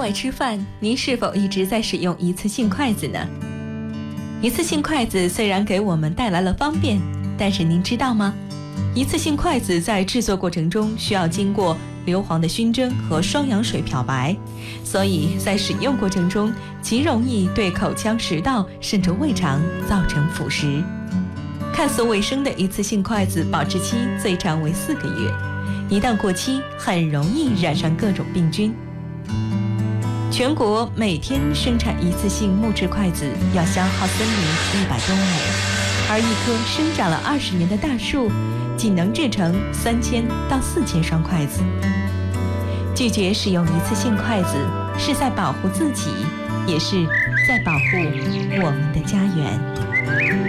外吃饭，您是否一直在使用一次性筷子呢？一次性筷子虽然给我们带来了方便，但是您知道吗？一次性筷子在制作过程中需要经过硫磺的熏蒸和双氧水漂白，所以在使用过程中极容易对口腔、食道甚至胃肠造成腐蚀。看似卫生的一次性筷子保质期最长为4个月，一旦过期，很容易染上各种病菌。全国每天生产一次性木质筷子要消耗森林100多亩，而一棵生长了20年的大树仅能制成3000到4000双筷子。拒绝使用一次性筷子，是在保护自己，也是在保护我们的家园。